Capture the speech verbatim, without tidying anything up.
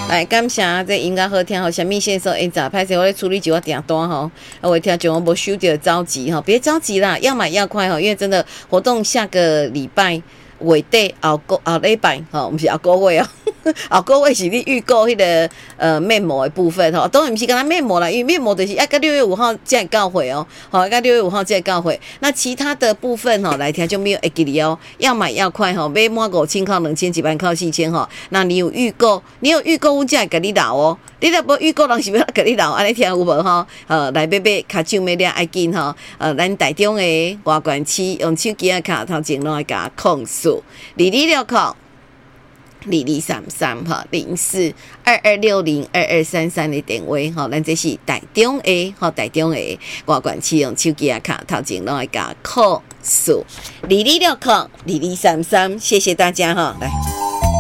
来，感谢这音乐好听吼，什么线索会咋？拍摄我咧处理就我订单吼，啊，我听众我无收到着急吼，别着急啦，要买要快吼，因为真的活动下个礼拜月底后个后礼拜吼，不是后个月哦。后个月是你预购迄个呃面膜的部分吼，当然不是跟他面膜啦，因为面膜就是要到六月五号才到货哦，好，到六月五号才到货。那其他的部分吼，来听就没有会记哩哦，要买要快吼，买满五千块、两千几万块、四千吼。那你有预购，你有预购，我才会给你留哦。你若无预购，人是要给你留，安尼听有无吼？呃，来买买卡手买了爱紧吼，呃，咱台中的外关市用手机啊卡头前拢会甲控诉，二二六扣。零零三三哈零四二二六零二二三三的电话哈，咱这是台中的哈，台中的外管市用手机啊卡头前拢会甲扣数二二六扣零零三三，谢谢大家哈，来。